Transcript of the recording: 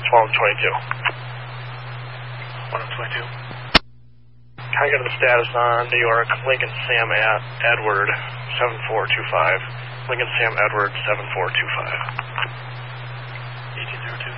122. Can I get the status on New York, Lincoln Sam Edward 7425. Lincoln Sam Edward 7425. 1802.